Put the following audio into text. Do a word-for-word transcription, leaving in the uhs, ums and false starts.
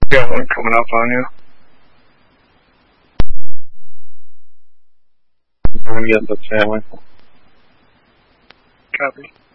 Got one coming up on you. I'm gonna get the family. Copy.